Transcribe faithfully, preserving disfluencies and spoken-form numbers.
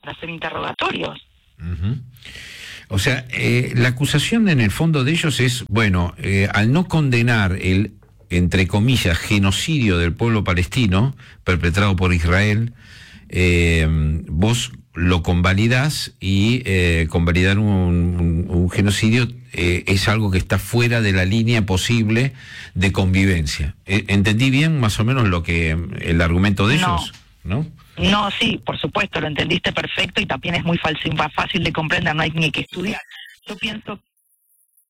para hacer interrogatorios. Uh-huh. O sea, eh, la acusación en el fondo de ellos es, bueno, eh, al no condenar el, entre comillas, genocidio del pueblo palestino perpetrado por Israel, eh, vos lo convalidás y eh, convalidar un, un, un genocidio eh, es algo que está fuera de la línea posible de convivencia. Eh, ¿Entendí bien más o menos lo que el argumento de ellos? No. ¿No? No, sí, por supuesto, lo entendiste perfecto y también es muy fácil, fácil de comprender, no hay ni que estudiar. Yo pienso